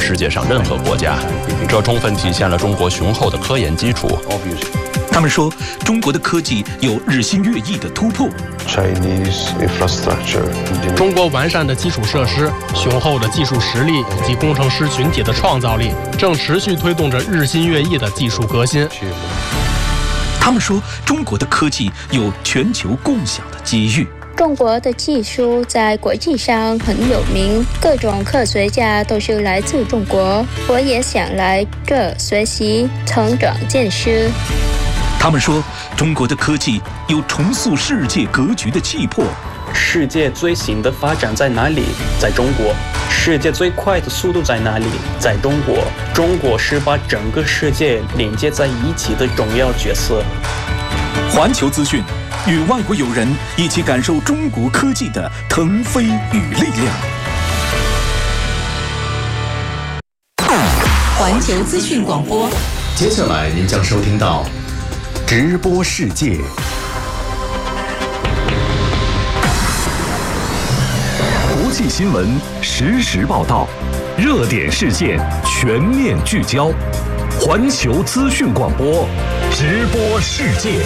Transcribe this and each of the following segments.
世界上任何国家。这充分体现了中国雄厚的科研基础。 他们说，中国的科技有日新月异的突破。 中国完善的基础设施、雄厚的技术实力以及工程师群体的创造力，正持续推动着日新月异的技术革新。 他们说，中国的科技有全球共享的机遇。 中国的技术在国际上很有名，各种科学家都是来自中国。我也想来这学习、成长见识。 他们说，中国的科技有重塑世界格局的气魄。 世界最新的发展在哪里？在中国。世界最快的速度在哪里？在中国。中国是把整个世界连接在一起的重要角色。 环球资讯，与外国友人一起感受中国科技的腾飞与力量。 环球资讯广播， 接下来您将收听到直播世界。国际新闻实时报道，热点事件全面聚焦。环球资讯广播，直播世界。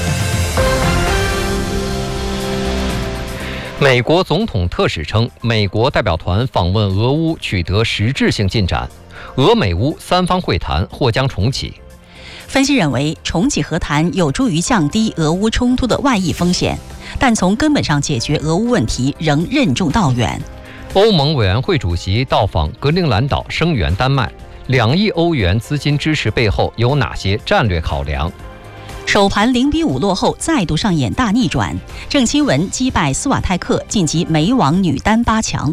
美国总统特使称，美国代表团访问俄乌取得实质性进展，俄美乌三方会谈或将重启。 分析认为，重启和谈有助于降低俄乌冲突的外溢风险，但从根本上解决俄乌问题仍任重道远。 欧盟委员会主席到访格陵兰岛，声援丹麦，2亿欧元资金支持背后有哪些战略考量？ 首盘0-5落后，再度上演大逆转，郑钦文击败斯瓦泰克，晋级美网女单8强。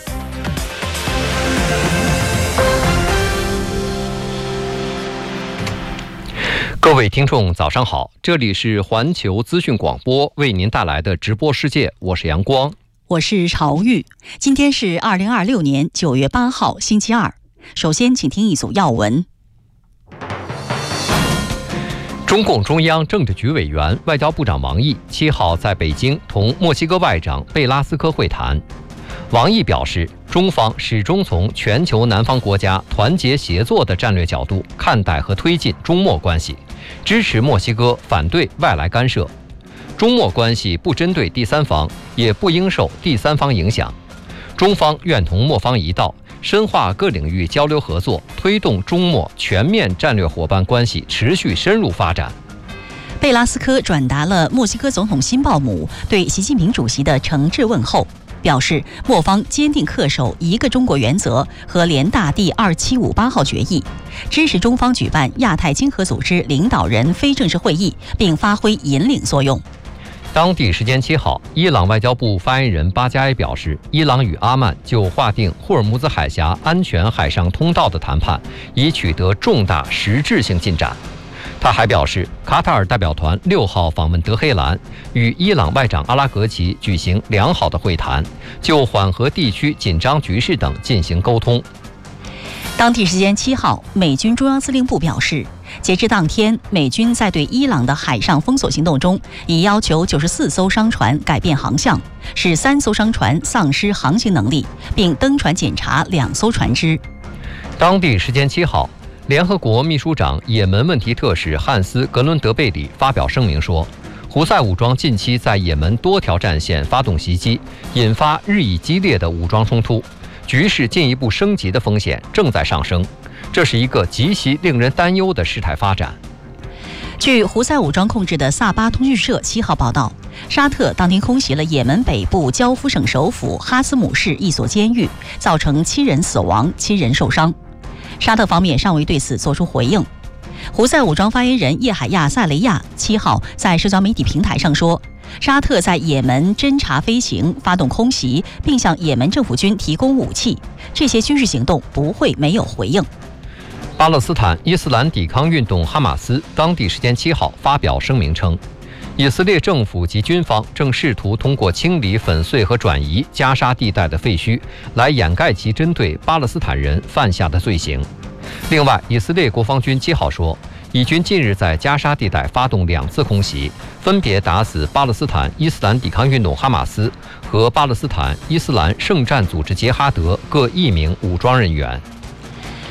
各位听众早上好，这里是环球资讯广播为您带来的直播世界，我是阳光， 我是朝玉。今天是2026年9月8号星期二。首先请听一组要闻。 中共中央政治局委员、外交部长王毅7号在北京同墨西哥外长贝拉斯科会谈。王毅表示，中方始终从全球南方国家团结协作的战略角度看待和推进中墨关系，支持墨西哥反对外来干涉。中墨关系不针对第三方，也不应受第三方影响。中方愿同墨方一道，深化各领域交流合作，推动中墨全面战略伙伴关系持续深入发展。 贝拉斯科转达了墨西哥总统辛鲍姆对习近平主席的诚挚问候，表示墨方坚定恪守一个中国原则和联大第275-8号决议，支持中方举办亚太经合组织领导人非正式会议，并发挥引领作用。 当地时间7号，伊朗外交部发言人巴加埃表示，伊朗与阿曼就划定霍尔木兹海峡安全海上通道的谈判已取得重大实质性进展。他还表示，卡塔尔代表团6号访问德黑兰，与伊朗外长阿拉格齐举行良好的会谈，就缓和地区紧张局势等进行沟通。 当地时间7号，美军中央司令部表示，截至当天，美军在对伊朗的海上封锁行动中，已要求94艘商船改变航向，使3艘商船丧失航行能力，并登船检查2艘船只。 当地时间7号，联合国秘书长也门问题特使汉斯·格伦德贝里发表声明说，胡塞武装近期在也门多条战线发动袭击，引发日益激烈的武装冲突，局势进一步升级的风险正在上升，这是一个极其令人担忧的事态发展。 据胡塞武装控制的萨巴通讯社7号报道，沙特当天空袭了也门北部焦夫省首府哈斯姆市一所监狱，造成7人死亡，7人受伤。沙特方面尚未对此作出回应。胡塞武装发言人叶海亚·萨雷亚7号在社交媒体平台上说，沙特在也门侦察飞行、发动空袭，并向也门政府军提供武器，这些军事行动不会没有回应。 巴勒斯坦伊斯兰抵抗运动哈马斯当地时间7号发表声明称，以色列政府及军方正试图通过清理、粉碎和转移加沙地带的废墟，来掩盖其针对巴勒斯坦人犯下的罪行。另外，以色列国防军7号说，以军近日在加沙地带发动2次空袭，分别打死巴勒斯坦伊斯兰抵抗运动哈马斯和巴勒斯坦伊斯兰圣战组织杰哈德各1名武装人员。